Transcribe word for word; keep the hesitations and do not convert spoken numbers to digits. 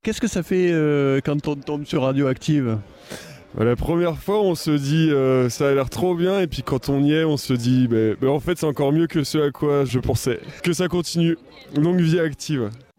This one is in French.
Qu'est-ce que ça fait euh, quand on tombe sur Radioactive? Bah, la première fois, on se dit euh, ça a l'air trop bien, et puis quand on y est, on se dit bah, bah, en fait c'est encore mieux que ce à quoi je pensais. Que ça continue. Longue vie active.